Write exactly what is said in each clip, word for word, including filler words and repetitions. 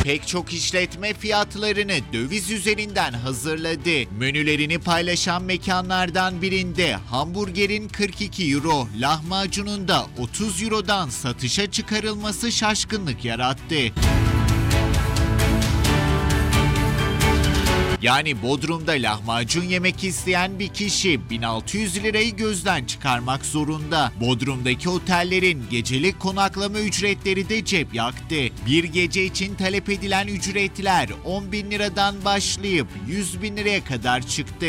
Pek çok işletme fiyatlarını döviz üzerinden hazırladı. Menülerini paylaşan mekanlardan birinde hamburgerin kırk iki euro, lahmacunun da otuz eurodan satışa çıkarılması şaşkınlık yarattı. Yani Bodrum'da lahmacun yemek isteyen bir kişi bin altı yüz lirayı gözden çıkarmak zorunda. Bodrum'daki otellerin gecelik konaklama ücretleri de cep yaktı. Bir gece için talep edilen ücretler on bin liradan başlayıp yüz bin liraya kadar çıktı.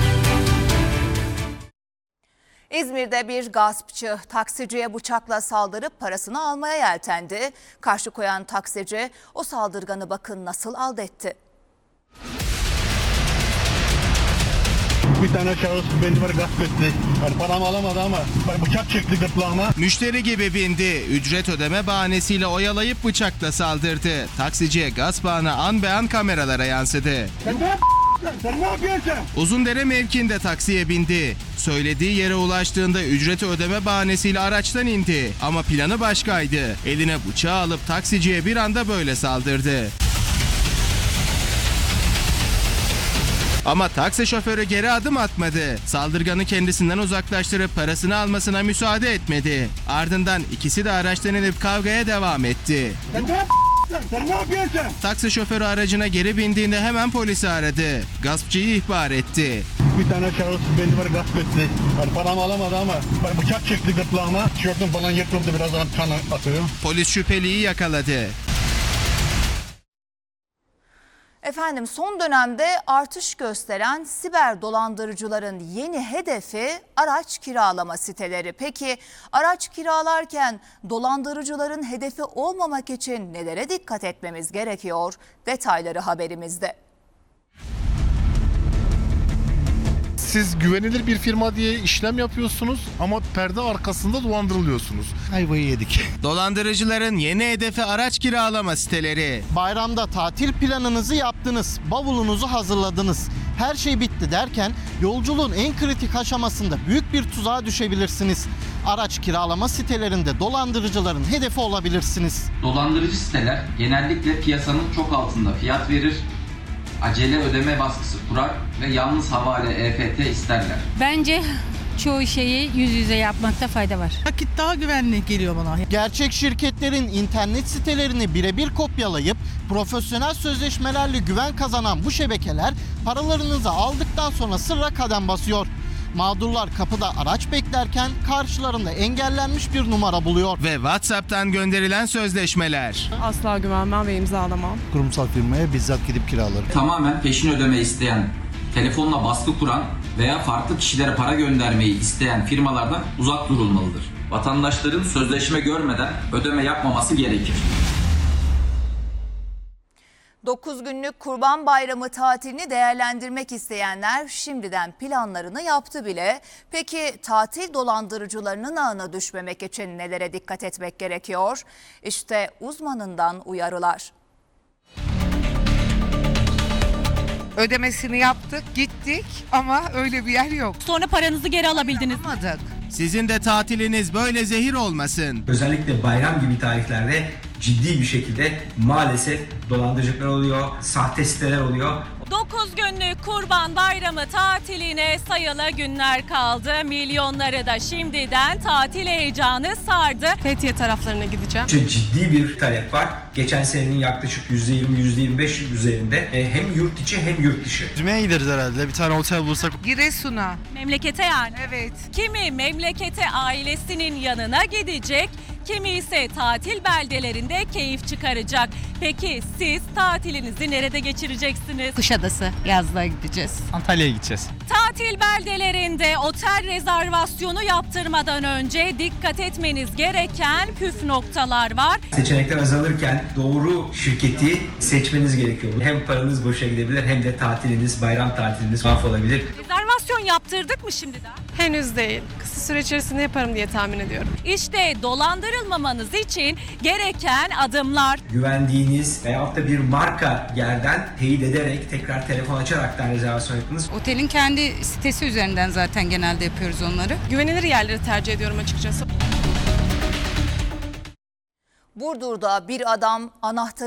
İzmir'de bir gaspçı taksiciye bıçakla saldırıp parasını almaya yeltendi. Karşı koyan taksici o saldırganı bakın nasıl aldetti. Bir tane şahıs beni var gasp etti. Yani paramı alamadı ama bıçak çekti gırtlağıma. Müşteri gibi bindi. Ücret ödeme bahanesiyle oyalayıp bıçakla saldırdı. Taksiciye gasp anı an be an kameralara yansıdı. Sen ne yapıyorsun? Sen ne yapıyorsun? Uzundere mevkinde taksiye bindi. Söylediği yere ulaştığında ücreti ödeme bahanesiyle araçtan indi. Ama planı başkaydı. Eline bıçağı alıp taksiciye bir anda böyle saldırdı. Ama taksi şoförü geri adım atmadı. Saldırganı kendisinden uzaklaştırıp parasını almasına müsaade etmedi. Ardından ikisi de araçtan inip kavgaya devam etti. Sen ne yapıyorsun? Sen ne yapıyorsun? Taksi şoförü aracına geri bindiğinde hemen polisi aradı. Gaspçıyı ihbar etti. Bir tane şahıs beni var gasp etti. Yani paramı alamadı ama bıçak çekti gırtlağıma. Tişörtüm falan yırtıldı, birazdan kan atıyor. Polis şüpheliyi yakaladı. Efendim son dönemde artış gösteren siber dolandırıcıların yeni hedefi araç kiralama siteleri. Peki araç kiralarken dolandırıcıların hedefi olmamak için nelere dikkat etmemiz gerekiyor? Detayları haberimizde. Siz güvenilir bir firma diye işlem yapıyorsunuz ama perde arkasında dolandırılıyorsunuz. Ayvayı yedik. Dolandırıcıların yeni hedefi araç kiralama siteleri. Bayramda tatil planınızı yaptınız, bavulunuzu hazırladınız. Her şey bitti derken yolculuğun en kritik aşamasında büyük bir tuzağa düşebilirsiniz. Araç kiralama sitelerinde dolandırıcıların hedefi olabilirsiniz. Dolandırıcı siteler genellikle piyasanın çok altında fiyat verir, acele ödeme baskısı kurar ve yalnız havale E F T isterler. Bence çoğu şeyi yüz yüze yapmakta fayda var. Vakit daha güvenli geliyor bana. Gerçek şirketlerin internet sitelerini birebir kopyalayıp profesyonel sözleşmelerle güven kazanan bu şebekeler paralarınızı aldıktan sonra sırra kadem basıyor. Mağdurlar kapıda araç beklerken karşılarında engellenmiş bir numara buluyor. Ve WhatsApp'tan gönderilen sözleşmeler. Asla güvenmem ve imzalamam. Kurumsal firmaya bizzat gidip kiralarım. Tamamen peşin ödeme isteyen, telefonla baskı kuran veya farklı kişilere para göndermeyi isteyen firmalardan uzak durulmalıdır. Vatandaşların sözleşme görmeden ödeme yapmaması gerekir. dokuz günlük Kurban Bayramı tatilini değerlendirmek isteyenler şimdiden planlarını yaptı bile. Peki tatil dolandırıcılarının ağına düşmemek için nelere dikkat etmek gerekiyor? İşte uzmanından uyarılar. Ödemesini yaptık, gittik ama öyle bir yer yok. Sonra paranızı geri alabildiniz. Alamadık. Sizin de tatiliniz böyle zehir olmasın. Özellikle bayram gibi tarihlerde ciddi bir şekilde maalesef dolandırıcılar oluyor, sahte siteler oluyor. dokuz günlük Kurban Bayramı tatiline sayılı günler kaldı. Milyonları da şimdiden tatil heyecanı sardı. Fethiye taraflarına gideceğim. Çok ciddi bir talep var. Geçen senenin yaklaşık yüzde yirmi yüzde yirmi beş üzerinde hem yurt içi hem yurt dışı. Yüzmeye gideriz herhalde. Bir tane otel bulursak. Giresun'a. Memlekete yani. Evet. Kimi memlekete ailesinin yanına gidecek, kimi ise tatil beldelerinde keyif çıkaracak. Peki siz tatilinizi nerede geçireceksiniz? Kuşadası yazlığa gideceğiz. Antalya'ya gideceğiz. Tatil beldelerinde otel rezervasyonu yaptırmadan önce dikkat etmeniz gereken püf noktalar var. Seçenekler azalırken doğru şirketi seçmeniz gerekiyor. Hem paranız boşa gidebilir hem de tatiliniz, bayram tatiliniz mahvolabilir. Rezervasyon yaptırdık mı şimdiden? Henüz değil. Kısa süre içerisinde yaparım diye tahmin ediyorum. İşte dolandırılmamanız için gereken adımlar. Güvendiğiniz veyahut da bir marka yerden teyit ederek tekrar telefon açaraktan rezervasyon yapınız. Otelin kendi sitesi üzerinden zaten genelde yapıyoruz onları. Güvenilir yerleri tercih ediyorum açıkçası. Burdur'da bir adam anahtarı